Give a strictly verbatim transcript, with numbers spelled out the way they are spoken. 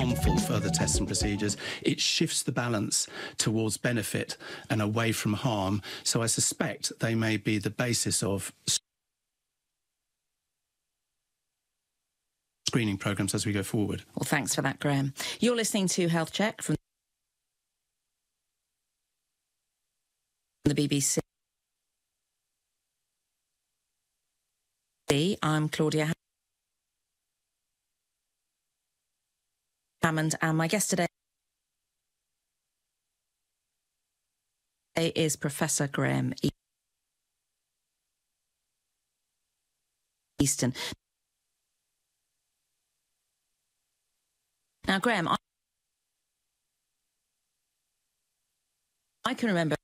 harmful further tests and procedures. It shifts the balance towards benefit and away from harm. So I suspect they may be the basis of screening programmes as we go forward. Well, thanks for that, Graham. You're listening to Health Check from the B B C. I'm Claudia Hammond, and my guest today is Professor Graham Easton. Now, Graham, I, I can remember